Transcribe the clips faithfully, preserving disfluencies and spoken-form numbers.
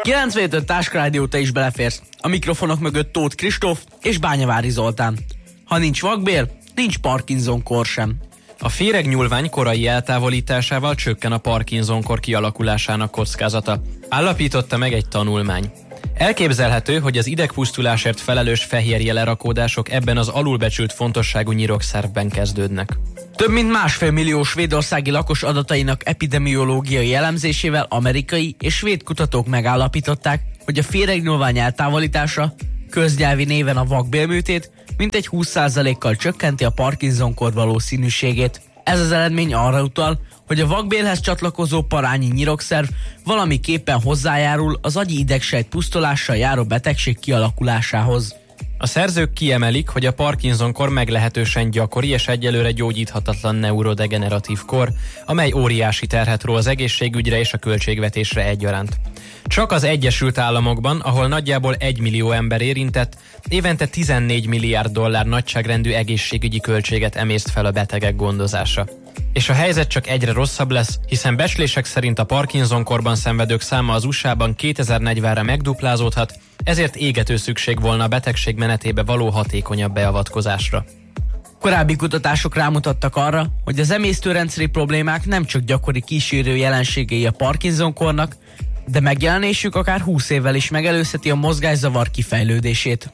kilencvenöt öt Táskarádió, te is beleférsz. A mikrofonok mögött Tóth Kristóf és Bányavári Zoltán. Ha nincs vakbél, nincs Parkinson-kor sem. A féregnyúlvány korai eltávolításával csökken a Parkinson-kor kialakulásának kockázata, állapította meg egy tanulmány. Elképzelhető, hogy az idegpusztulásért felelős fehérjelerakódások ebben az alulbecsült fontosságú nyirokszervben kezdődnek. Több mint másfél millió svédországi lakos adatainak epidemiológiai elemzésével amerikai és svéd kutatók megállapították, hogy a féregnyúlvány eltávolítása, köznyelvi néven a vakbélműtét, mintegy húsz százalékkal csökkenti a Parkinson-kor valószínűségét. Ez az eredmény arra utal, hogy a vakbélhez csatlakozó parányi nyirokszerv valamiképpen hozzájárul az agyi idegsejt pusztulással járó betegség kialakulásához. A szerzők kiemelik, hogy a Parkinson-kor meglehetősen gyakori és egyelőre gyógyíthatatlan neurodegeneratív kor, amely óriási terhet ró az egészségügyre és a költségvetésre egyaránt. Csak az Egyesült Államokban, ahol nagyjából egy millió ember érintett, évente tizennégy milliárd dollár nagyságrendű egészségügyi költséget emészt fel a betegek gondozása. És a helyzet csak egyre rosszabb lesz, hiszen becslések szerint a Parkinson-korban szenvedők száma az u es á-ban kétezer-negyvenre megduplázódhat, ezért égető szükség volna a betegség menetébe való hatékonyabb beavatkozásra. Korábbi kutatások rámutattak arra, hogy az emésztőrendszeri problémák nem csak gyakori kísérő jelenségei a Parkinson-kornak, de megjelenésük akár húsz évvel is megelőzheti a mozgászavar kifejlődését.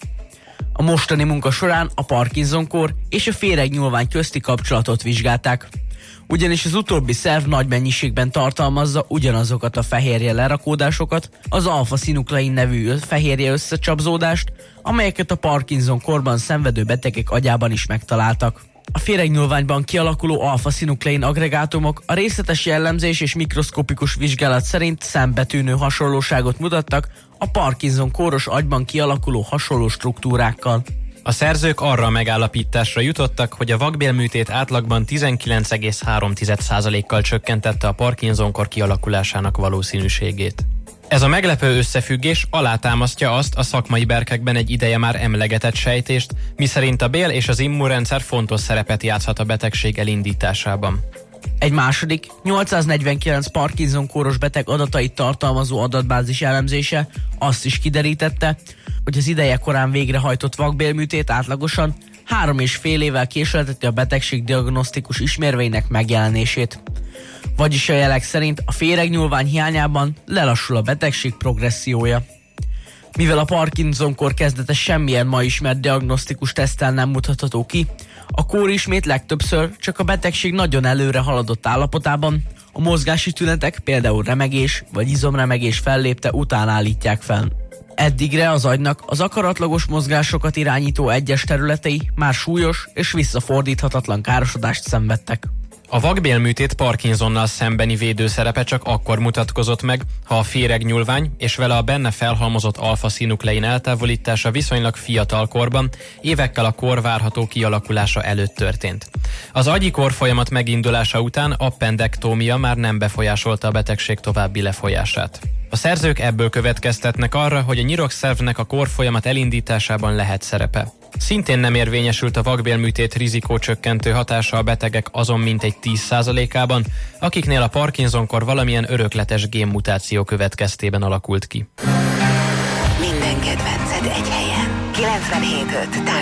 A mostani munka során a Parkinson-kor és a féregnyúlvány közti kapcsolatot vizsgálták. Ugyanis az utóbbi szerv nagy mennyiségben tartalmazza ugyanazokat a fehérje lerakódásokat, az alfa-szinuklein nevű fehérje összecsapzódást, amelyeket a Parkinson-korban szenvedő betegek agyában is megtaláltak. A féregnyúlványban kialakuló alfa-szinuklein aggregátumok a részletes jellemzés és mikroszkopikus vizsgálat szerint szembetűnő hasonlóságot mutattak a Parkinson-kóros agyban kialakuló hasonló struktúrákkal. A szerzők arra a megállapításra jutottak, hogy a vakbélműtét átlagban tizenkilenc egész három százalékkal csökkentette a Parkinson-kor kialakulásának valószínűségét. Ez a meglepő összefüggés alátámasztja azt a szakmai berkekben egy ideje már emlegetett sejtést, miszerint a bél és az immunrendszer fontos szerepet játszhat a betegség elindításában. Egy második, nyolcszáznegyvenkilenc Parkinson-kóros beteg adatait tartalmazó adatbázis elemzése azt is kiderítette, hogy az ideje korán végrehajtott vakbélműtét átlagosan három és fél évvel késlelteti a betegség diagnosztikus ismérveinek megjelenését. Vagyis a jelek szerint a féregnyúlvány hiányában lelassul a betegség progressziója. Mivel a Parkinson-kor kezdete semmilyen ma ismert diagnosztikus teszttel nem mutatható ki, a kórismét legtöbbször csak a betegség nagyon előre haladott állapotában, a mozgási tünetek, például remegés vagy izomremegés fellépte után állítják fel. Eddigre az agynak az akaratlagos mozgásokat irányító egyes területei már súlyos és visszafordíthatatlan károsodást szenvedtek. A vakbélműtét Parkinsonnal szembeni védőszerepe csak akkor mutatkozott meg, ha a féregnyúlvány és vele a benne felhalmozott alfa-szinuklein eltávolítása viszonylag fiatal korban, évekkel a kor várható kialakulása előtt történt. Az agyi korfolyamat megindulása után appendektómia már nem befolyásolta a betegség további lefolyását. A szerzők ebből következtetnek arra, hogy a nyirokszervnek a korfolyamat elindításában lehet szerepe. Szintén nem érvényesült a vakbélműtét rizikócsökkentő hatása a betegek azon mintegy tíz százalékában, akiknél a Parkinson-kor valamilyen örökletes génmutáció következtében alakult ki. Minden kedvenced egy helyen. kilencvenhét öt